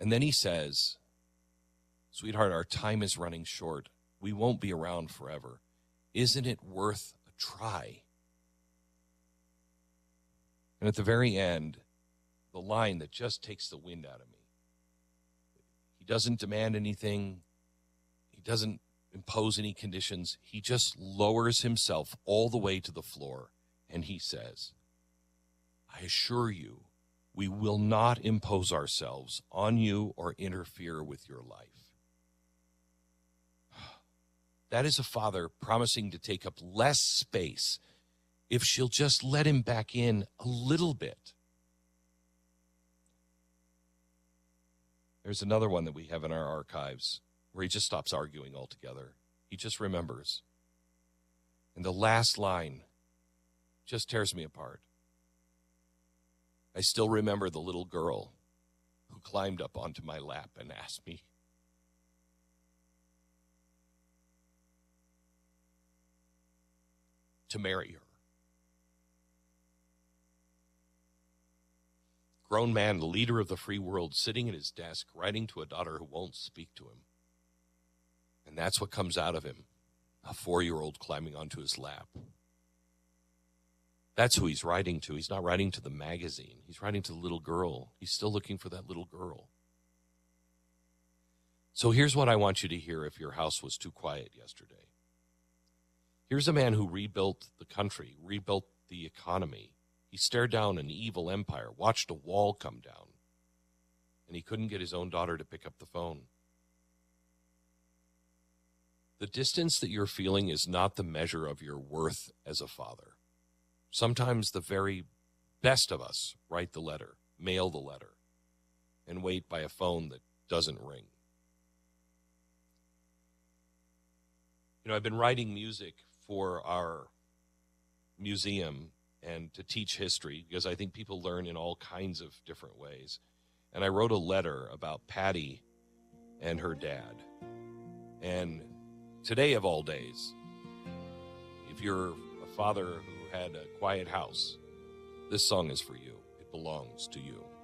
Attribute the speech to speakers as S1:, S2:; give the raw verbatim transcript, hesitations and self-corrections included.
S1: And then he says, sweetheart, our time is running short. We won't be around forever. Isn't it worth a try? And at the very end, the line that just takes the wind out of me. He doesn't demand anything. He doesn't impose any conditions. He just lowers himself all the way to the floor, and he says, I assure you, we will not impose ourselves on you or interfere with your life. That is a father promising to take up less space if she'll just let him back in a little bit. There's another one that we have in our archives where he just stops arguing altogether. He just remembers. And the last line just tears me apart. I still remember the little girl who climbed up onto my lap and asked me to marry her. Grown man, the leader of the free world, sitting at his desk, writing to a daughter who won't speak to him. And that's what comes out of him, a four-year-old climbing onto his lap. That's who he's writing to. He's not writing to the magazine. He's writing to the little girl. He's still looking for that little girl. So here's what I want you to hear if your house was too quiet yesterday. Here's a man who rebuilt the country, rebuilt the economy. He stared down an evil empire, watched a wall come down, and he couldn't get his own daughter to pick up the phone. The distance that you're feeling is not the measure of your worth as a father. Sometimes the very best of us write the letter, mail the letter, and wait by a phone that doesn't ring. You know, I've been writing music for our museum and to teach history, because I think people learn in all kinds of different ways. And I wrote a letter about Patty and her dad. And today of all days, if you're a father who had a quiet house, this song is for you. It belongs to you.